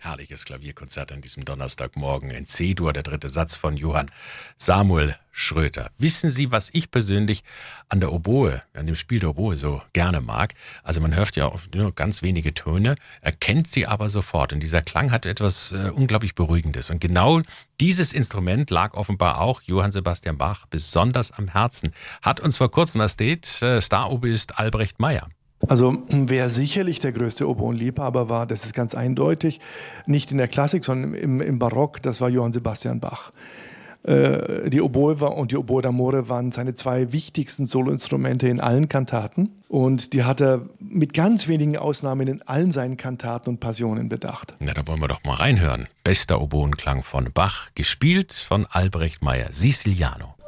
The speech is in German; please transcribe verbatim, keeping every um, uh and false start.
herrliches Klavierkonzert an diesem Donnerstagmorgen in C-Dur, der dritte Satz von Johann Samuel Schröter. Wissen Sie, was ich persönlich an der Oboe, an dem Spiel der Oboe so gerne mag? Also man hört ja auch nur ganz wenige Töne, erkennt sie aber sofort. Und dieser Klang hat etwas äh, unglaublich Beruhigendes. Und genau dieses Instrument lag offenbar auch Johann Sebastian Bach besonders am Herzen. Hat uns vor kurzem erzählt, äh, Staroboist Albrecht Meyer. Also wer sicherlich der größte Oboenliebhaber war, das ist ganz eindeutig, nicht in der Klassik, sondern im, im Barock, das war Johann Sebastian Bach. Äh, die Oboe war, und die Oboe d'amore waren seine zwei wichtigsten Soloinstrumente in allen Kantaten. Und die hat er mit ganz wenigen Ausnahmen in allen seinen Kantaten und Passionen bedacht. Na, da wollen wir doch mal reinhören. Bester Oboenklang von Bach, gespielt von Albrecht Meyer, Siciliano.